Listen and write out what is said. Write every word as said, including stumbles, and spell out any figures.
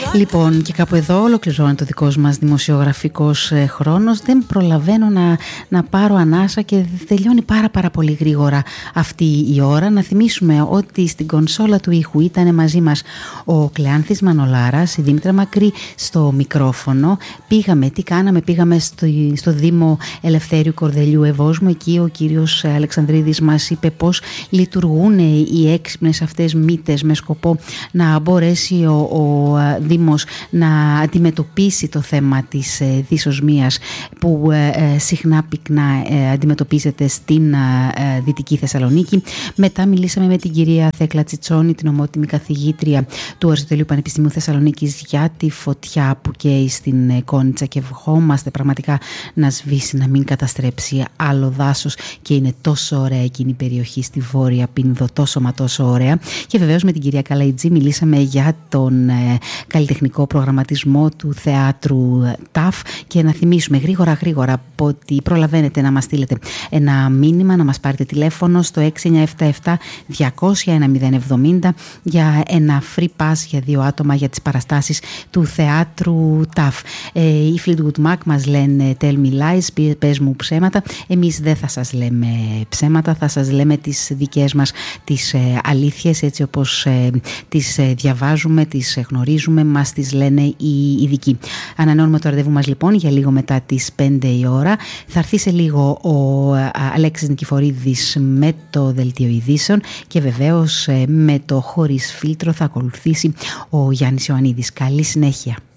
Λοιπόν, και κάπου εδώ ολοκληρώνει το δικός μας δημοσιογραφικός χρόνος. Δεν προλαβαίνω να, να πάρω ανάσα και τελειώνει πάρα πάρα πολύ γρήγορα αυτή η ώρα. Να θυμίσουμε ότι στην κονσόλα του ήχου ήταν μαζί μας ο Κλεάνθης Μανολάρας, η Δήμητρα Μακρύ στο μικρόφωνο. Πήγαμε, τι κάναμε, πήγαμε στο, στο Δήμο Ελευθέριου Κορδελιού Ευόσμου. Εκεί ο κύριος Αλεξανδρίδης μας είπε πώς λειτουργούν οι έξυπνες αυτές μύτες με σκοπό να μπορέσει ο, ο Δήμος να αντιμετωπίσει το θέμα της ε, δυσοσμίας που ε, συχνά πυκνά ε, αντιμετωπίζεται στην ε, Δυτική Θεσσαλονίκη. Μετά μιλήσαμε με την κυρία Θέκλα Τσιτσόνη, την ομότιμη καθηγήτρια του Αριστοτελείου Πανεπιστημίου Θεσσαλονίκης, για τη φωτιά που καίει στην ε, Κόνιτσα, και ευχόμαστε πραγματικά να σβήσει, να μην καταστρέψει άλλο δάσος, και είναι τόσο ωραία εκείνη η περιοχή στη Βόρεια Πίνδο, τόσο μα τόσο ωραία. Και βεβαίως με την κυρία Καλαϊτζή μιλήσαμε για τον ε, καλλιτεχνικό προγραμματισμό του θεάτρου ΤΑΦ, και να θυμίσουμε γρήγορα γρήγορα ότι προλαβαίνετε να μας στείλετε ένα μήνυμα, να μας πάρετε τηλέφωνο στο έξι εννιά επτά επτά διακόσια ένα μηδέν εβδομήντα για ένα free pass για δύο άτομα για τις παραστάσεις του θεάτρου ΤΑΦ. Ε, οι Fleetwood Mac μας λένε tell me lies, πες μου ψέματα. Εμείς δεν θα σας λέμε ψέματα, θα σας λέμε τις δικές μας τις ε, αλήθειες, έτσι όπως ε, τις ε, διαβάζουμε, τις γνωρίζουμε, μας τις λένε οι ειδικοί. Ανανεώνουμε το ραντεβού μας λοιπόν για λίγο μετά τις πέντε η ώρα. Θα έρθει σε λίγο ο Αλέξης Νικηφορίδης με το δελτίο ειδήσεων, και βεβαίως με το Χωρίς Φίλτρο θα ακολουθήσει ο Γιάννης Ιωαννίδης. Καλή συνέχεια.